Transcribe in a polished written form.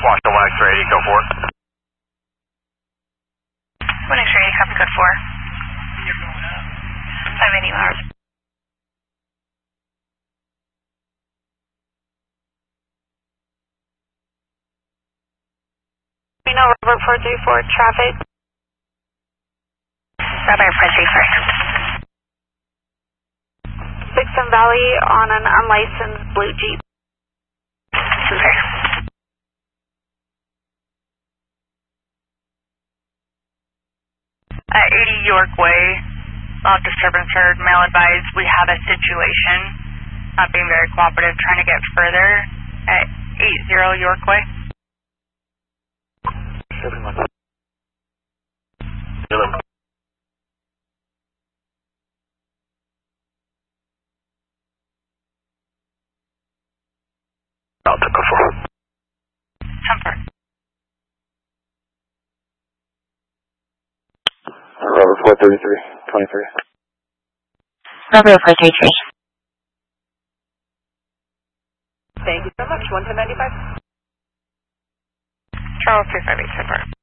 Washington 1 X-ray 80, code 4. 1 X-ray 80, copy code 4. 580 miles. We know Robert 434, traffic. Robert 434. Dixon Valley on an unlicensed blue Jeep. Okay. 80 York Way, loud disturbance heard, mail advised, we have a situation, not being very cooperative, trying to get further at 80 York Way. 71. Delta, code 4. Comfort. Robert 433, 23. Robert 433. Thank you so much. 11095. Charles 258, Super.